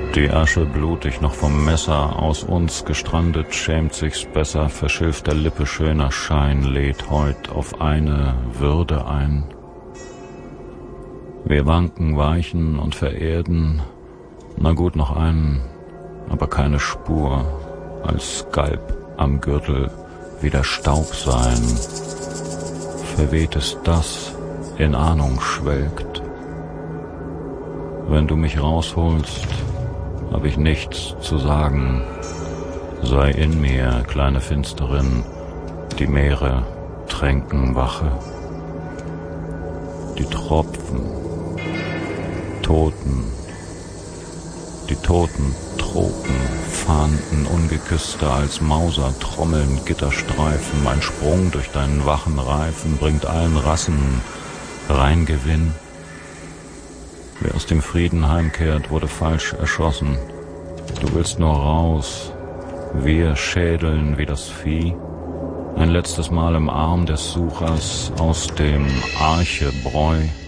Die Asche blutig noch vom Messer, aus uns gestrandet, schämt sich's besser, verschilfter Lippe schöner Schein, lädt heut auf eine Würde ein. Wir wanken, weichen und vererden, na gut noch einen, aber keine Spur, als Galb am Gürtel wieder Staub sein. Verwehtes das in Ahnung schwelgt. Wenn du mich rausholst, hab ich nichts zu sagen. Sei in mir, kleine Finsterin, die Meere tränken Wache. Die Tropfen, Toten, die toten Tropen fahnden ungeküsster als Mauser, trommeln Gitterstreifen. Mein Sprung durch deinen wachen Reifen bringt allen Rassen Reingewinn. Wer aus dem Frieden heimkehrt, wurde falsch erschossen. Du willst nur raus, wir schädeln wie das Vieh. Ein letztes Mal im Arm des Suchers aus dem Archebräu.